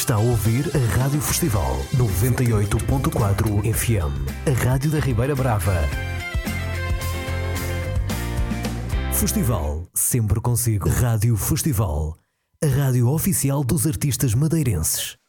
Está a ouvir a Rádio Festival 98.4 FM, a Rádio da Ribeira Brava. Festival, sempre consigo. Rádio Festival, a rádio oficial dos artistas madeirenses.